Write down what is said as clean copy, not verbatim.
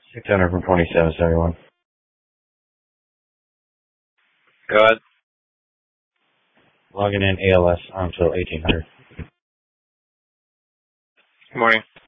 600 from 2771. Go ahead. Logging in ALS until 1800. Good morning.